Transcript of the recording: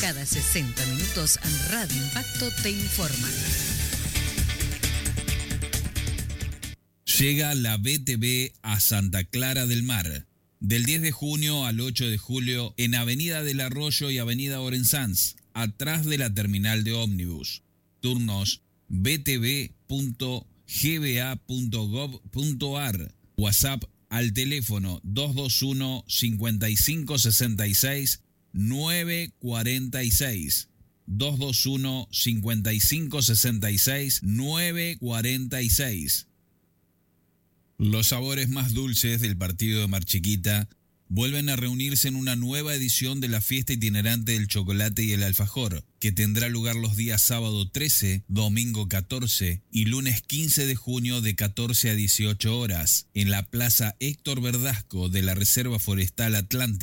Cada 60 minutos Radio Impacto te informa. Llega la BTV a Santa Clara del Mar. Del 10 de junio al 8 de julio en Avenida del Arroyo y Avenida Orensanz, atrás de la terminal de ómnibus. Turnos btv.gba.gov.ar. WhatsApp al teléfono 221 5566 946. 221 5566 946. Los sabores más dulces del partido de Mar Chiquita vuelven a reunirse en una nueva edición de la fiesta itinerante del chocolate y el alfajor, que tendrá lugar los días sábado 13, domingo 14 y lunes 15 de junio de 14 a 18 horas, en la Plaza Héctor Verdasco de la Reserva Forestal Atlántica.